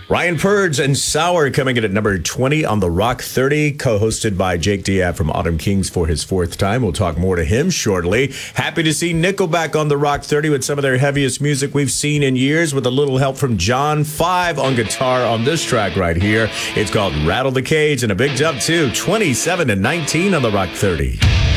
Ryan Purds and Sour coming in at number 20 on the Rock 30, co-hosted by Jake Diab from Autumn Kings for his fourth time. We'll talk more to him shortly. Happy to see Nickelback on the Rock 30 with some of their heaviest music we've seen in years, with a little help from John 5 on guitar on this track right here. It's called Rattle the Cage, and a big jump too, 27 to 19 on the Rock 30.